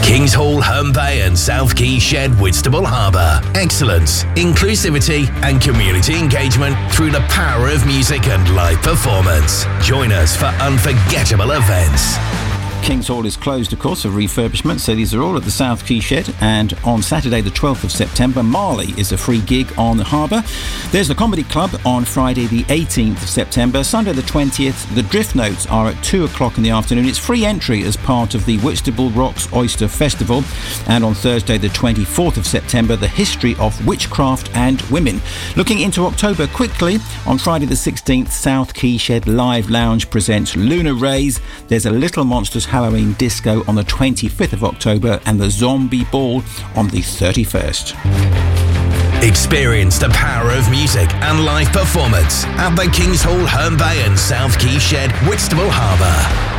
Kings Hall, Herne Bay and South Quay Shed, Whitstable Harbour. Excellence, inclusivity and community engagement through the power of music and live performance. Join us for unforgettable events. Kings Hall is closed, of course, for refurbishment, so these are all at the South Quay Shed. And on Saturday the 12th of September, Marley is a free gig on the harbour. There's the Comedy Club on Friday the 18th of September. Sunday the 20th, the Drift Notes are at 2 o'clock in the afternoon. It's free entry as part of the Whitstable Rocks Oyster Festival. And on Thursday the 24th of September, the History of Witchcraft and Women. Looking into October quickly, on Friday the 16th, South Quay Shed Live Lounge presents Lunar Rays. There's a Little Monsters Halloween Disco on the 25th of October and the Zombie Ball on the 31st. Experience the power of music and live performance at the Kings Hall, Herne Bay and South Quay Shed, Whitstable Harbour.